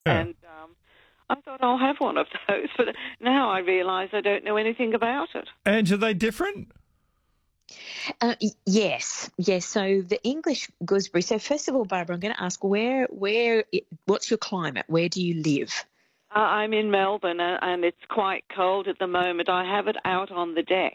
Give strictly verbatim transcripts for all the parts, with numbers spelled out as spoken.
Yeah. And um, I thought I'll have one of those, but now I realise I don't know anything about it. And are they different? Uh, y- yes, yes. So the English gooseberry. So first of all, Barbara, I'm going to ask where, where, it, what's your climate? Where do you live? Uh, I'm in Melbourne, uh, and it's quite cold at the moment. I have it out on the deck.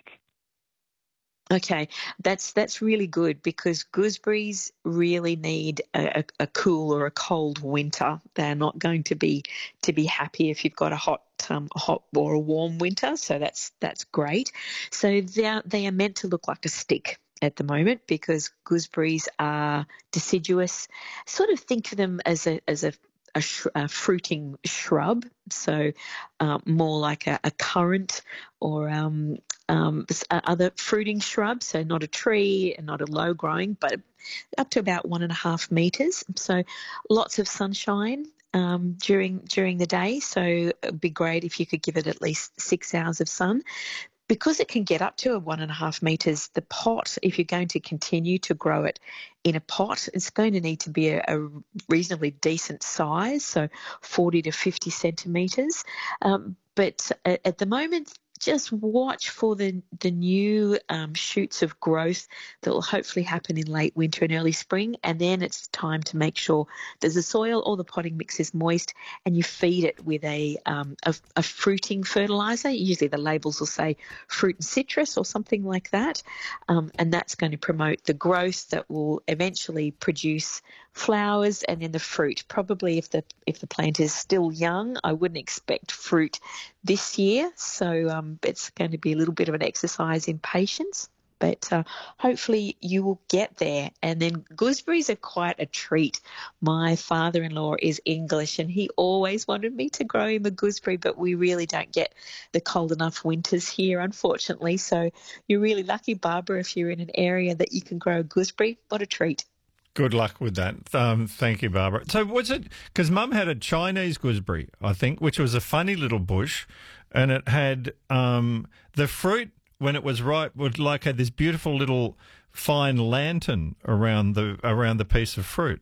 Okay, that's that's really good because gooseberries really need a, a, a cool or a cold winter. They're not going to be to be happy if you've got a hot um, a hot or a warm winter. So that's that's great. So they are, they are meant to look like a stick at the moment because gooseberries are deciduous. Sort of think of them as a as a a, sh- a fruiting shrub, so uh, more like a, a currant or um, um, s- uh, other fruiting shrubs. So not a tree and not a low growing, but up to about one and a half metres. So lots of sunshine um, during during the day. So it'd be great if you could give it at least six hours of sun. Because it can get up to a one and a half metres, the pot, if you're going to continue to grow it in a pot, it's going to need to be a, a reasonably decent size, so forty to fifty centimetres. Um, but at, at the moment, just watch for the the new um, shoots of growth that will hopefully happen in late winter and early spring, and then it's time to make sure that the soil or the potting mix is moist, and you feed it with a um, a, a fruiting fertiliser. Usually the labels will say fruit and citrus or something like that, um, and that's going to promote the growth that will eventually produce flowers and then the fruit. Probably if the if the plant is still young, I wouldn't expect fruit this year, so um, it's going to be a little bit of an exercise in patience, but uh, hopefully you will get there. And then gooseberries are quite a treat. My father-in-law is English and he always wanted me to grow him a gooseberry, but we really don't get the cold enough winters here, unfortunately. So you're really lucky, Barbara, if you're in an area that you can grow a gooseberry. What a treat. Good luck with that. Um, thank you, Barbara. So was it because Mum had a Chinese gooseberry, I think, which was a funny little bush, and it had um, the fruit when it was ripe would like had this beautiful little fine lantern around the around the piece of fruit.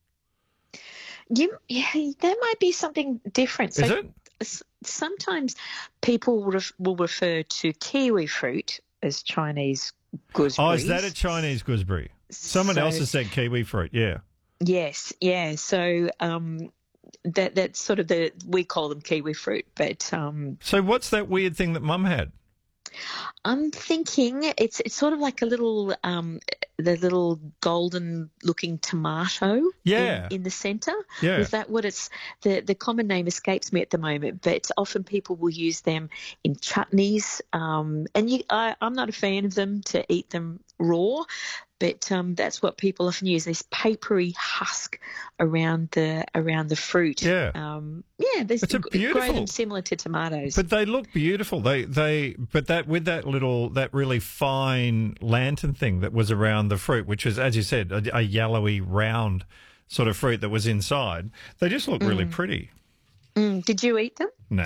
You, yeah, there might be something different. Is So it? s- sometimes people will, ref, will refer to kiwi fruit as Chinese gooseberries. Oh, is that a Chinese gooseberry? Someone So- else has said kiwi fruit, yeah. Yes, yeah. So um, that that's sort of the we call them kiwi fruit, but um, So what's that weird thing that Mum had? I'm thinking it's it's sort of like a little um, the little golden looking tomato Yeah. in, in the centre. Yeah. Is that what it's the the common name escapes me at the moment, but often people will use them in chutneys. Um, and you, I, I'm not a fan of them to eat them raw. But um, that's what people often use, this papery husk around the around the fruit. Yeah. Um, yeah, there's It's a grow beautiful- them similar to tomatoes. But they look beautiful. They they but that with that little that really fine lantern thing that was around the fruit, which was, as you said, a, a yellowy round sort of fruit that was inside. They just look really pretty. Mm, did you eat them? Nah.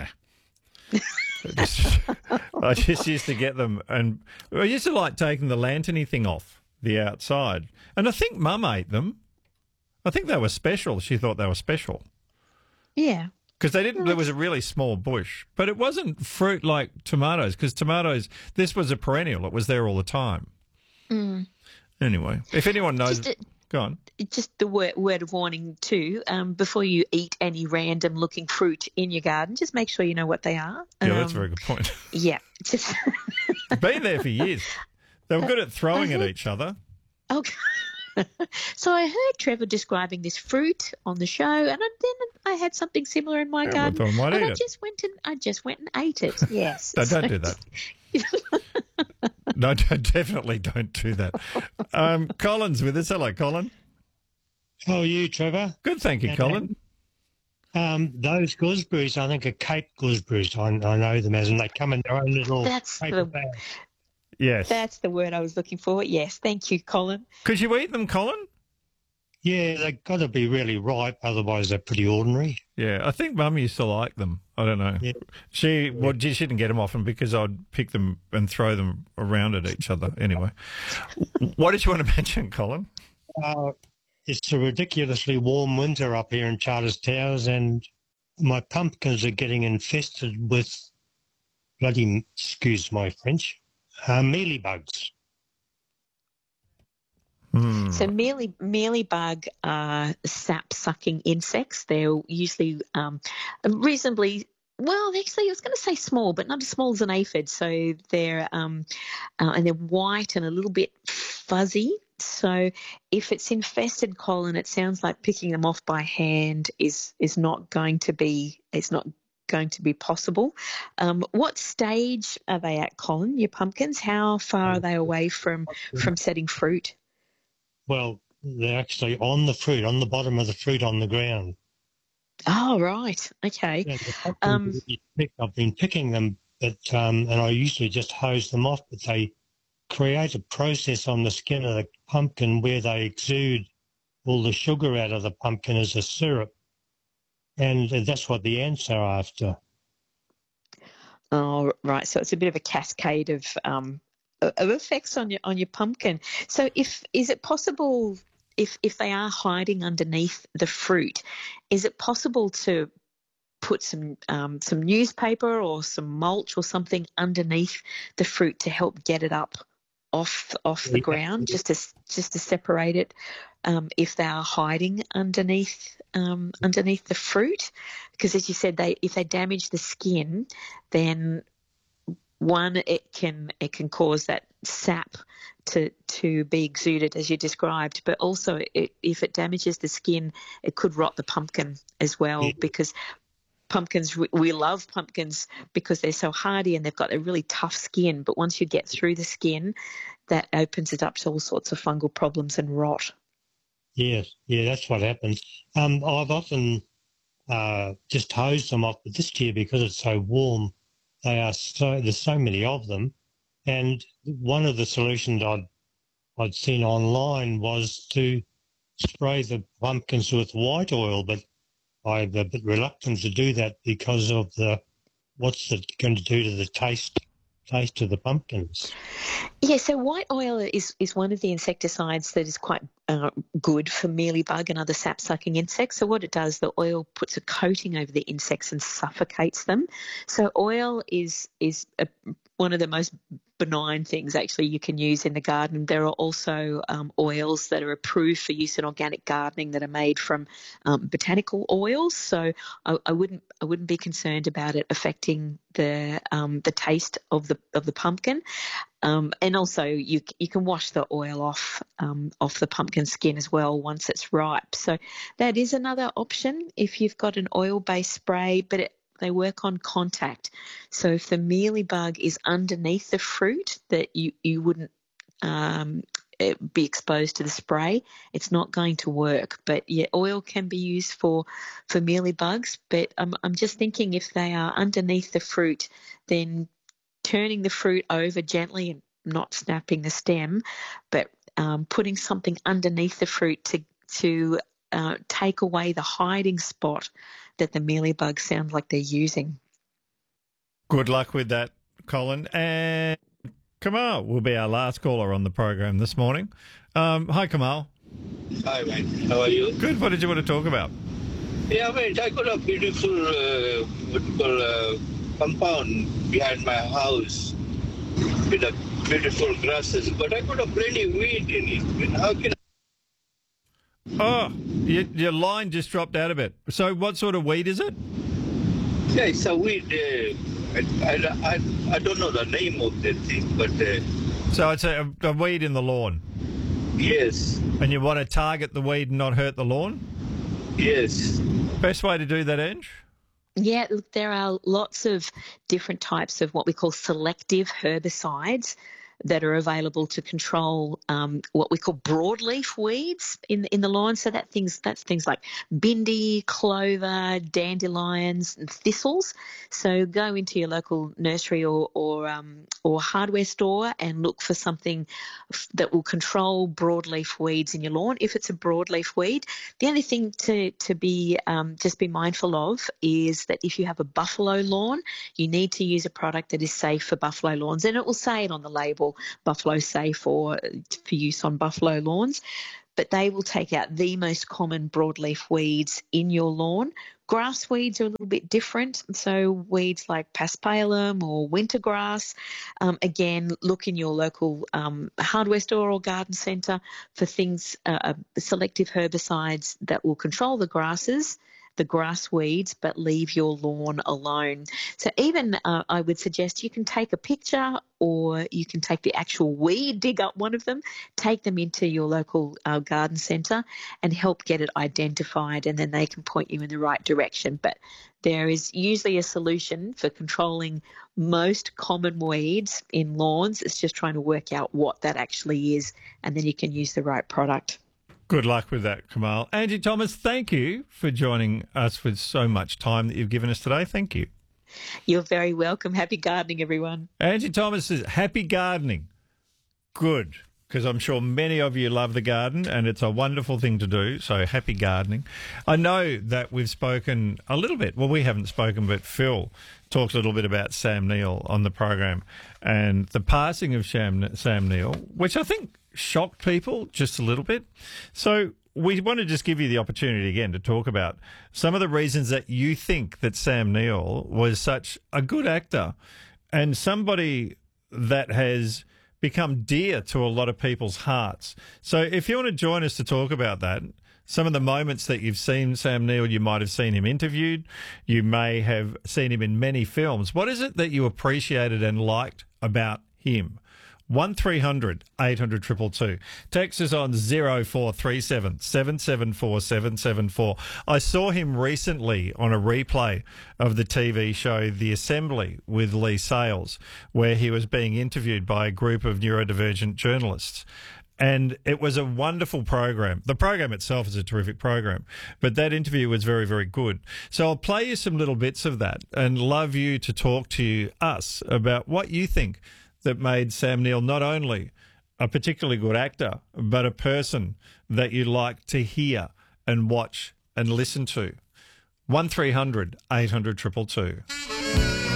I just, I just used to get them, and I used to like taking the lanterny thing off the outside. And I think Mum ate them. I think they were special. She thought they were special Yeah. because they didn't. There was a really small bush, but it wasn't fruit like tomatoes. Because tomatoes, this was a perennial. It was there all the time. Mm. Anyway, if anyone knows, Just a, go on. just the word, word of warning too. Um, before you eat any random looking fruit in your garden, just make sure you know what they are. Yeah, that's a Um, very good point. Yeah. Just Been there for years. They were good at throwing at each other. okay. So I heard Trevor describing this fruit on the show, and I, then I had something similar in my Yeah, I garden, thought I might and eat I it. just went and I just went and ate it. Yes. No, don't do that. No, don't, definitely don't do that. Um, Colin's with us. Hello, Colin. How are you, Trevor? Good, thank you, Yeah. Colin. Um, those gooseberries, I think, are Cape gooseberries. I, I know them as, and they come in their own little That's paper the- bag. Yes. That's the word I was looking for. Yes, thank you, Colin. Could you eat them, Colin? Yeah, they've got to be really ripe, otherwise they're pretty ordinary. Yeah, I think Mum used to like them. I don't know. Yeah. She well, she didn't get them often because I'd pick them and throw them around at each other. Anyway, what did you want to mention, Colin? Uh, it's a ridiculously warm winter up here in Charters Towers, and my pumpkins are getting infested with bloody, excuse my French, uh, mealybugs. Hmm. So mealy mealybug are sap-sucking insects. They're usually um, reasonably well. Actually, I was going to say small, but not as small as an aphid. So they're um, uh, and they're white and a little bit fuzzy. So if it's infested, Colin, it sounds like picking them off by hand is is not going to be. It's not going to be possible. Um, what stage are they at, Colin? Your pumpkins? How far are they away from from setting fruit? Well, they're actually on the fruit, on the bottom of the fruit on the ground. Oh, right. Okay. Yeah, the pumpkins Um, that you pick, I've been picking them, but um, and I usually just hose them off, but they create a process on the skin of the pumpkin where they exude all the sugar out of the pumpkin as a syrup, and that's what the ants are after. oh, right. So it's a bit of a cascade of um, of effects on your on your pumpkin. So, if is it possible if if they are hiding underneath the fruit, is it possible to put some um, some newspaper or some mulch or something underneath the fruit to help get it up off off the Yeah. ground, just to just to separate it um, if they are hiding underneath um, underneath the fruit? Because as you said, they if they damage the skin, then one, it can it can cause that sap to to be exuded as you described, but also it, if it damages the skin, it could rot the pumpkin as well. Yeah. Because pumpkins, we, we love pumpkins because they're so hardy and they've got a really tough skin. But once you get through the skin, that opens it up to all sorts of fungal problems and rot. Yes, yeah, that's what happens. Um, I've often uh, just hosed them off, but this year because it's so warm, they are so there's so many of them, and one of the solutions I'd I'd seen online was to spray the pumpkins with white oil, but I'm a bit reluctant to do that because of the what's it going to do to the taste taste of the pumpkins. Yeah, so white oil is, is one of the insecticides that is quite uh, good for mealybug and other sap-sucking insects. So what it does, the oil puts a coating over the insects and suffocates them. So oil is is a, one of the most benign things actually you can use in the garden. There are also um, oils that are approved for use in organic gardening that are made from um, botanical oils. So I, I wouldn't I wouldn't be concerned about it affecting the um, the taste of the of the pumpkin. Um, and also you you can wash the oil off um, off the pumpkin skin as well once it's ripe. So that is another option if you've got an oil-based spray, but it, they work on contact. So if the mealybug is underneath the fruit, that you, you wouldn't um, be exposed to the spray, it's not going to work. But yeah, oil can be used for, for mealybugs. But I'm, I'm just thinking if they are underneath the fruit, then turning the fruit over gently and not snapping the stem, but um, putting something underneath the fruit to, to uh, take away the hiding spot that the mealybugs sound like they're using. Good luck with that, Colin. And Kamal will be our last caller on the program this morning. Um, hi, Kamal. Hi, man. How are you? Good. What did you want to talk about? Yeah, mate, I got a beautiful uh, what you call, uh, compound behind my house with a beautiful grasses, but I got a plenty weed in it. How can Oh, your, your line just dropped out a bit. So what sort of weed is it? Yeah, it's a weed. Uh, I, I, I, I don't know the name of the thing, but uh, So it's a, a weed in the lawn. yes, And you want to target the weed and not hurt the lawn? yes. Best way to do that, Ange? Yeah, look, there are lots of different types of what we call selective herbicides that are available to control um, what we call broadleaf weeds in in the lawn. So that things that's things like bindi, clover, dandelions, and thistles. So go into your local nursery or or um, or hardware store and look for something that will control broadleaf weeds in your lawn. If it's a broadleaf weed, the only thing to to be um, just be mindful of is that if you have a buffalo lawn, you need to use a product that is safe for buffalo lawns, and it will say it on the label. Buffalo safe or for use on buffalo lawns, but they will take out the most common broadleaf weeds in your lawn Grass weeds are a little bit different. So weeds like paspalum or wintergrass, um, again, look in your local um, hardware store or garden centre for things, uh, selective herbicides that will control the grasses, the grass weeds, but leave your lawn alone. So even uh, I would suggest you can take a picture or you can take the actual weed, dig up one of them, take them into your local uh, garden centre and help get it identified, and then they can point you in the right direction. But there is usually a solution for controlling most common weeds in lawns. It's just trying to work out what that actually is, and then you can use the right product. Good luck with that, Kamal. Angie Thomas, thank you for joining us with so much time that you've given us today. Thank you. You're very welcome. Happy gardening, everyone. Angie Thomas says, happy gardening. Good, because I'm sure many of you love the garden and it's a wonderful thing to do, so happy gardening. I know that we've spoken a little bit, well, we haven't spoken, but Phil talked a little bit about Sam Neill on the program and the passing of Sam, Sam Neill, which I think shocked people just a little bit. So we want to just give you the opportunity again to talk about some of the reasons that you think that Sam Neill was such a good actor and somebody that has become dear to a lot of people's hearts. So if you want to join us to talk about that, some of the moments that you've seen Sam Neill, you might have seen him interviewed, you may have seen him in many films. What is it that you appreciated and liked about him? one three hundred eight hundred two two two. Text us on zero four three seven seven seven four seven seven four. I saw him recently on a replay of the T V show The Assembly with Lee Sales, where he was being interviewed by a group of neurodivergent journalists. And it was a wonderful program. The program itself is a terrific program, but that interview was very, very good. So I'll play you some little bits of that and love you to talk to us about what you think that made Sam Neill not only a particularly good actor, but a person that you like to hear and watch and listen to. one three hundred eight hundred two two two.